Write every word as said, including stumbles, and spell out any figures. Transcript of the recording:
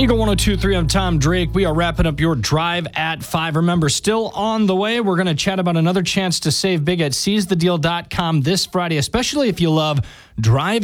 Eagle one oh two point three, I'm Tom Drake. We are wrapping up your drive at five. Remember, still on the way, we're going to chat about another chance to save big at seize the deal dot com this Friday, especially if you love drive